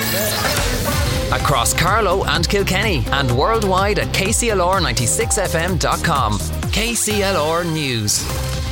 Across Carlow and Kilkenny and worldwide at kclr96fm.com. KCLR News.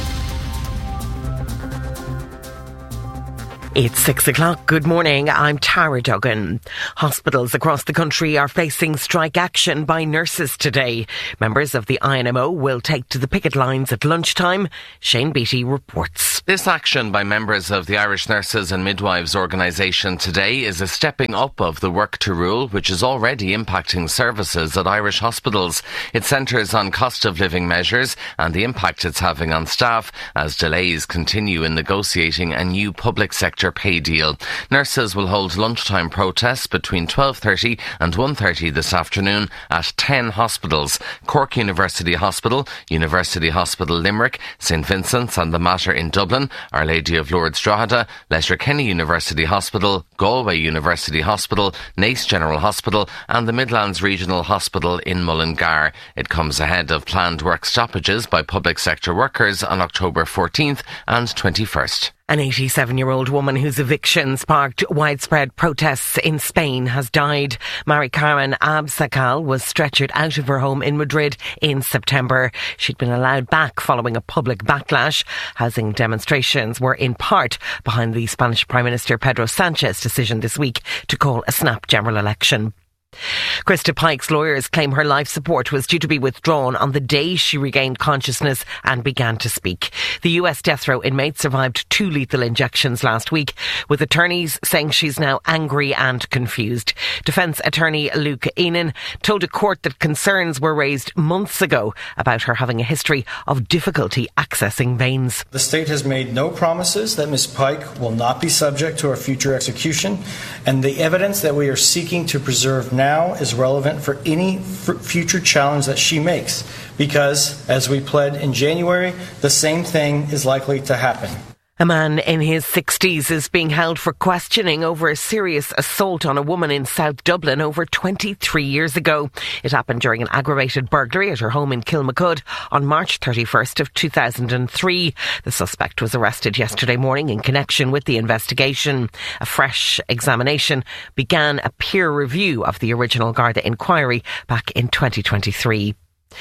It's 6 o'clock. Good morning. I'm Tara Duggan. Hospitals across the country are facing strike action by nurses today. Members of the INMO will take to the picket lines at lunchtime. Shane Beattie reports. This action by members of the Irish Nurses and Midwives organisation today is a stepping up of the work to rule, which is already impacting services at Irish hospitals. It centres on cost of living measures and the impact it's having on staff as delays continue in negotiating a new public sector pay deal. Nurses will hold lunchtime protests between 12:30 and 1:30 this afternoon at 10 hospitals: Cork University Hospital, University Hospital Limerick, St Vincent's and the Mater in Dublin, Our Lady of Lourdes Drogheda, Letterkenny University Hospital, Galway University Hospital, Naas General Hospital and the Midlands Regional Hospital in Mullingar. It comes ahead of planned work stoppages by public sector workers on October 14th and 21st. An 87-year-old woman whose eviction sparked widespread protests in Spain has died. Mari Carmen Abascal was stretchered out of her home in Madrid in September. She'd been allowed back following a public backlash. Housing demonstrations were in part behind the Spanish Prime Minister Pedro Sanchez's decision this week to call a snap general election. Krista Pike's lawyers claim her life support was due to be withdrawn on the day she regained consciousness and began to speak. The US death row inmate survived 2 lethal injections last week, with attorneys saying she's now angry and confused. Defence attorney Luke Enan told a court that concerns were raised months ago about her having a history of difficulty accessing veins. The state has made no promises that Ms. Pike will not be subject to a future execution, and the evidence that we are seeking to preserve now is relevant for any future challenge that she makes, because, as we pled in January, the same thing is likely to happen. A man in his 60s is being held for questioning over a serious assault on a woman in South Dublin over 23 years ago. It happened during an aggravated burglary at her home in Kilmacud on March 31st of 2003. The suspect was arrested yesterday morning in connection with the investigation. A fresh examination began a peer review of the original Garda inquiry back in 2023.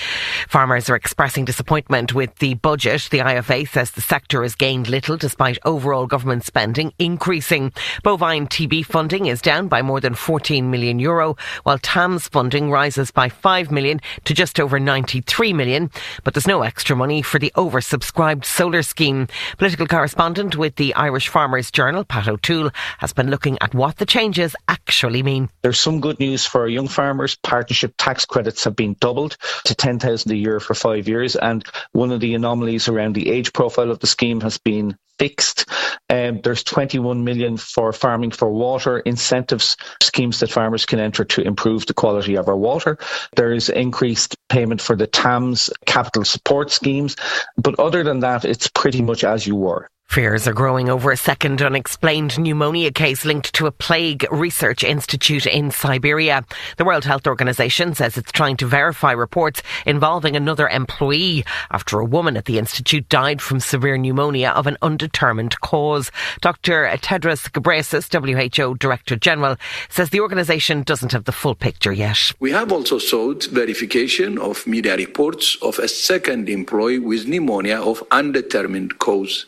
Farmers are expressing disappointment with the budget. The IFA says the sector has gained little despite overall government spending increasing. Bovine TB funding is down by more than €14 million, while TAMS funding rises by €5 million to just over €93 million. But there's no extra money for the oversubscribed solar scheme. Political correspondent with the Irish Farmers Journal, Pat O'Toole, has been looking at what the changes actually mean. There's some good news for young farmers. Partnership tax credits have been doubled to 10,000 a year for 5 years, and one of the anomalies around the age profile of the scheme has been fixed. There's 21 million for farming for water incentives, schemes that farmers can enter to improve the quality of our water. There's increased payment for the TAMS capital support schemes, but other than that, it's pretty much as you were. Fears are growing over a second unexplained pneumonia case linked to a plague research institute in Siberia. The World Health Organization says it's trying to verify reports involving another employee after a woman at the institute died from severe pneumonia of an undetermined cause. Dr. Tedros Ghebreyesus, WHO Director General, says the organisation doesn't have the full picture yet. We have also sought verification of media reports of a second employee with pneumonia of undetermined cause.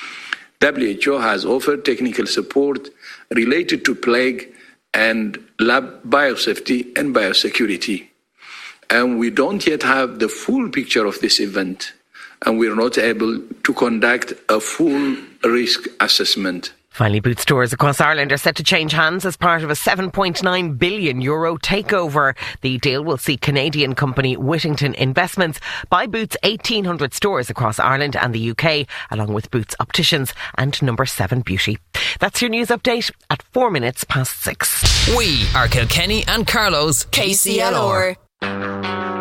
WHO has offered technical support related to plague and lab biosafety and biosecurity. And we don't yet have the full picture of this event, and we're not able to conduct a full risk assessment. Finally, Boots stores across Ireland are set to change hands as part of a €7.9 billion takeover. The deal will see Canadian company Whittington Investments buy Boots' 1,800 stores across Ireland and the UK, along with Boots Opticians and Number 7 Beauty. That's your news update at 4 minutes past 6. We are Kilkenny and Carlow's KCLR.